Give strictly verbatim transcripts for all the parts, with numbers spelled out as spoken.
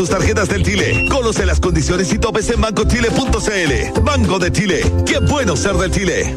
Tus tarjetas del Chile. Conoce las condiciones y topes en banco chile punto c l. Banco de Chile. ¡Qué bueno ser del Chile!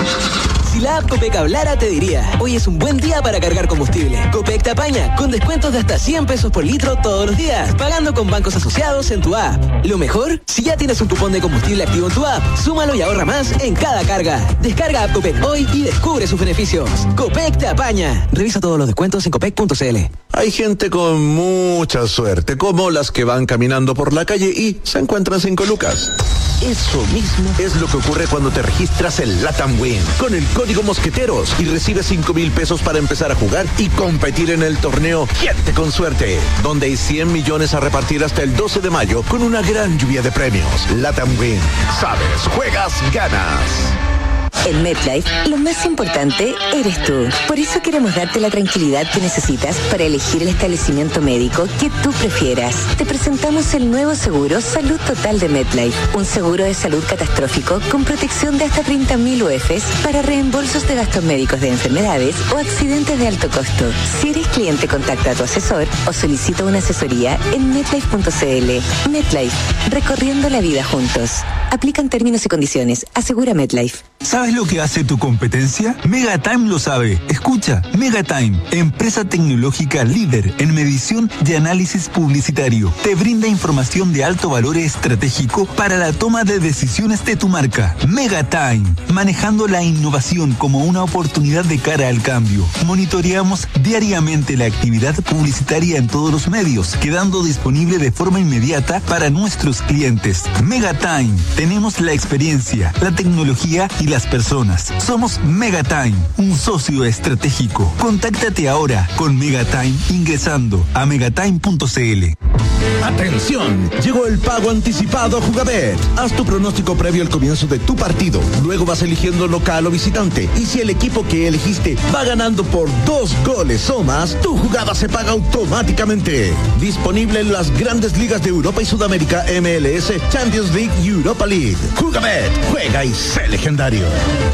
Si la app Copec hablara, te diría: hoy es un buen día para cargar combustible. Copec te apaña con descuentos de hasta cien pesos por litro todos los días, pagando con bancos asociados en tu app. Lo mejor, si ya tienes un cupón de combustible activo en tu app, súmalo y ahorra más en cada carga. Descarga app Copec hoy y descubre sus beneficios. Copec te apaña. Revisa todos los descuentos en copec punto c l. Hay gente con mucha suerte, como las que van caminando por la calle y se encuentran cinco lucas. Eso mismo es lo que ocurre cuando te registras en LATAM Win con el código Mosqueteros y recibes cinco mil pesos para empezar a jugar y competir en el torneo Gente con Suerte, donde hay cien millones a repartir hasta el doce de mayo con una gran lluvia de premios. LATAM Win. Sabes, juegas, ganas. En MetLife, lo más importante eres tú. Por eso queremos darte la tranquilidad que necesitas para elegir el establecimiento médico que tú prefieras. Te presentamos el nuevo seguro Salud Total de MetLife. Un seguro de salud catastrófico con protección de hasta treinta mil U Fs para reembolsos de gastos médicos de enfermedades o accidentes de alto costo. Si eres cliente, contacta a tu asesor o solicita una asesoría en metlife punto c l. MetLife, recorriendo la vida juntos. Aplican términos y condiciones. Asegura MetLife. ¿Sabes lo que hace tu competencia? Megatime lo sabe. Escucha, Megatime, empresa tecnológica líder en medición de análisis publicitario. Te brinda información de alto valor estratégico para la toma de decisiones de tu marca. Megatime, manejando la innovación como una oportunidad de cara al cambio. Monitoreamos diariamente la actividad publicitaria en todos los medios, quedando disponible de forma inmediata para nuestros clientes. Megatime, tenemos la experiencia, la tecnología y las personas. Somos Megatime, un socio estratégico. Contáctate ahora con Megatime ingresando a megatime punto c l. Atención, llegó el pago anticipado a Jugabet. Haz tu pronóstico previo al comienzo de tu partido. Luego vas eligiendo local o visitante. Y si el equipo que elegiste va ganando por dos goles o más, tu jugada se paga automáticamente. Disponible en las grandes ligas de Europa y Sudamérica, M L S, Champions League y Europa League. Jugabet, juega y sé legendario.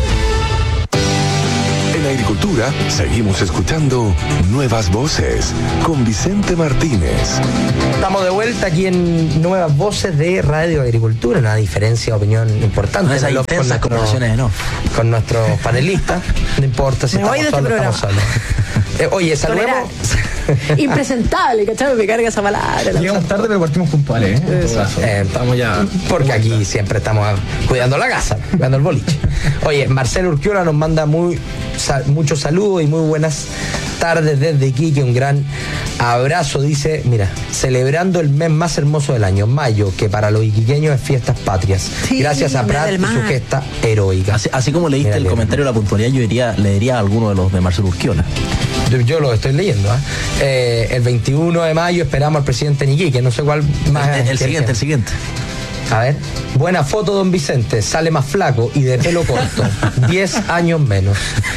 En Agricultura seguimos escuchando Nuevas Voces con Vicente Martínez. Estamos de vuelta aquí en Nuevas Voces de Radio Agricultura, una diferencia de opinión importante. No, esas intensas conversaciones, ¿no? Con nuestros panelistas, no importa si Me voy estamos de este solos, estamos solos. Eh, oye, saludemos. Impresentable, ¿cachai? Me carga esa palabra. Llegamos tarde, pero partimos puntuales, ¿eh? Eh, estamos ya. Porque aquí siempre estamos cuidando la casa, cuidando el boliche. Oye, Marcelo Urquiola nos manda muy sal, muchos saludos y muy buenas tardes desde Iquique. Un gran abrazo. Dice, mira, celebrando el mes más hermoso del año, mayo, que para los iquiqueños es fiestas patrias. Sí, gracias a Prat y su gesta heroica. Así, así como leíste mira, el comentario de la puntualidad, yo diría, le diría a alguno de los de Marcelo Urquiola. Yo, yo lo estoy leyendo, ¿eh? Eh, el veintiuno de mayo esperamos al presidente en Iquique, no sé cuál más. El, el siguiente, el siguiente. A ver, buena foto, don Vicente, sale más flaco y de pelo corto, diez años menos.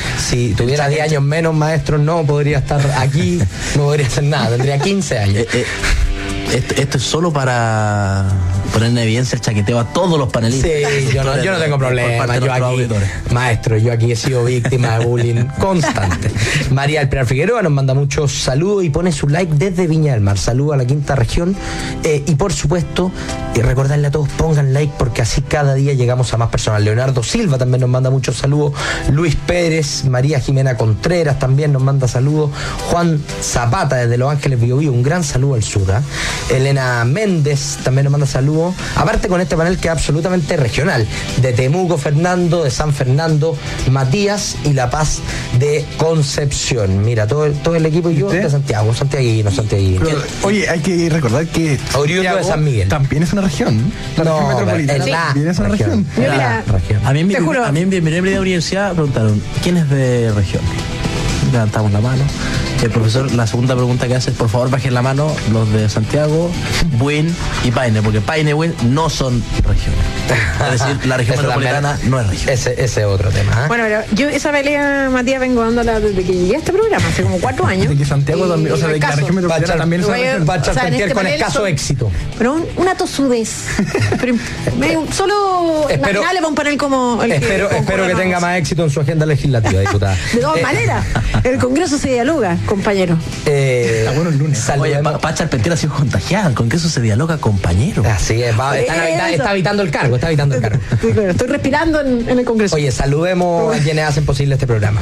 Si tuviera diez años menos, maestro, no podría estar aquí, no podría hacer nada, tendría quince años. Eh, eh, esto, esto es solo para poner en evidencia el chaqueteo a todos los panelistas. Sí, yo no, yo no tengo problema. Yo aquí, maestro, yo aquí he sido víctima de bullying constante. María del Pilar Figueroa nos manda muchos saludos y pone su like desde Viña del Mar. Saludos a la quinta región. Eh, y por supuesto, eh, recordarle a todos, pongan like porque así cada día llegamos a más personas. Leonardo Silva también nos manda muchos saludos. Luis Pérez, María Jimena Contreras también nos manda saludos. Juan Zapata desde Los Ángeles Biobío, un gran saludo al sur. ¿eh? Elena Méndez también nos manda saludos. Aparte con este panel que es absolutamente regional, de Temuco, Fernando, de San Fernando, Matías y La Paz de Concepción. Mira, todo el, todo el equipo y yo de Santiago, santiaguino, santiaguino. Pero, oye, hay que recordar que oriundo de San Miguel. También es una región. La no, región metropolitana la también es una región. región. La región. A mí en mi, a mí en mi primera universidad preguntaron, ¿quién es de región? Levantamos la mano. El profesor, la segunda pregunta que hace es, por favor, bajen la mano los de Santiago, Buin y Paine, porque Paine y Buin no son regiones. Es decir, la región metropolitana no es región. Ese ese es otro tema. ¿eh? Bueno, pero yo esa pelea, Matías, vengo dándola desde que llegué a este programa, hace como cuatro años. De que Santiago también, o sea, de que la región metropolitana también es una región. Va a echar Santiago con escaso son, éxito. Pero un, una tosudez. Pero me, solo espero, imaginable para un panel como el espero, que... Espero que tenga más éxito en su agenda legislativa, diputada. De todas eh, maneras. El Congreso se dialoga, compañero. Eh, ah, bueno, el lunes. Oye, Pacha Arpentier ha sido contagiada. El Congreso se dialoga, compañero. Así es, va, está, habita, está habitando el cargo, está habitando el cargo. Estoy respirando en, en el Congreso. Oye, saludemos a quienes hacen posible este programa.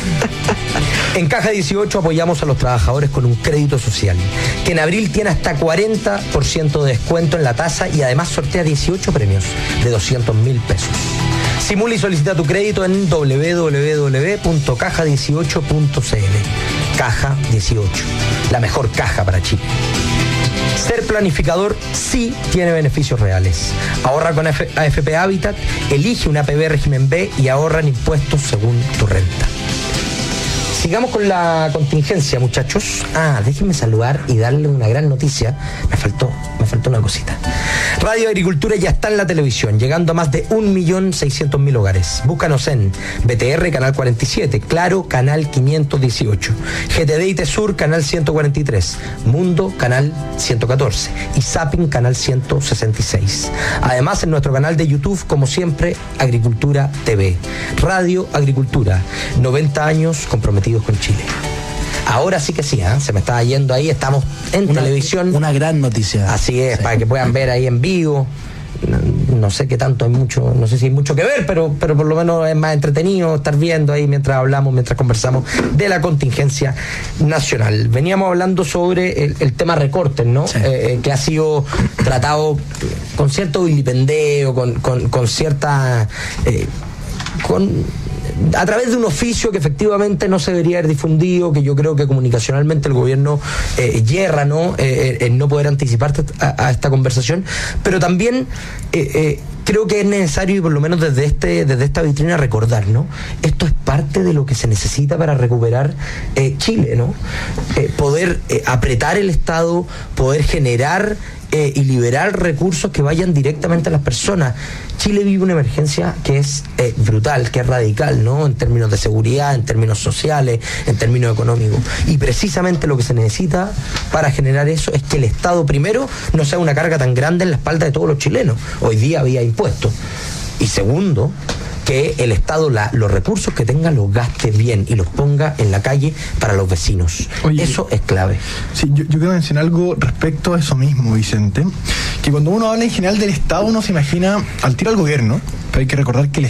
En Caja dieciocho apoyamos a los trabajadores con un crédito social, que en abril tiene hasta cuarenta por ciento de descuento en la tasa y además sortea dieciocho premios de doscientos mil pesos. Simula y solicita tu crédito en doble u doble u doble u punto caja dieciocho punto c l. Caja dieciocho, la mejor caja para Chile. Ser planificador sí tiene beneficios reales. Ahorra con A F P Habitat, elige una A P B régimen B y ahorra en impuestos según tu renta. Sigamos con la contingencia, muchachos. Ah, déjenme saludar y darle una gran noticia. Me faltó, me faltó una cosita. Radio Agricultura ya está en la televisión, llegando a más de un millón seiscientos mil hogares. Búscanos en B T R, canal cuarenta y siete, Claro, canal quinientos dieciocho, G T D y Tesur, canal ciento cuarenta y tres, Mundo, canal ciento catorce y Zapping, canal ciento sesenta y seis. Además, en nuestro canal de YouTube, como siempre, Agricultura T V. Radio Agricultura, noventa años comprometidos con Chile. Ahora sí que sí, ¿eh? Se me estaba yendo ahí, estamos en una, televisión. Una gran noticia. Así es, sí. Para que puedan ver ahí en vivo. No, no sé qué tanto hay mucho, no sé si hay mucho que ver, pero, pero por lo menos es más entretenido estar viendo ahí mientras hablamos, mientras conversamos de la contingencia nacional. Veníamos hablando sobre el, el tema recortes, ¿no? Sí. Eh, que ha sido tratado con cierto vilipendeo, con, con, con cierta... Eh, con a través de un oficio que efectivamente no se debería haber difundido, que yo creo que comunicacionalmente el gobierno eh, yerra, ¿no? Eh, en no poder anticipar a, a esta conversación, pero también eh, eh, creo que es necesario, y por lo menos desde este desde esta vitrina, recordar, ¿no? Esto es parte de lo que se necesita para recuperar eh, Chile, ¿no? Eh, poder eh, apretar el Estado, poder generar Eh, y liberar recursos que vayan directamente a las personas. Chile vive una emergencia que es eh, brutal, que es radical, ¿no? En términos de seguridad, en términos sociales, en términos económicos. Y precisamente lo que se necesita para generar eso es que el Estado, primero, no sea una carga tan grande en la espalda de todos los chilenos. Hoy día había impuestos. Y segundo, que el Estado la, los recursos que tenga los gaste bien y los ponga en la calle para los vecinos. Oye, eso es clave. Sí, yo, yo quiero mencionar algo respecto a eso mismo, Vicente, que cuando uno habla en general del Estado uno se imagina al tiro al gobierno, pero hay que recordar que el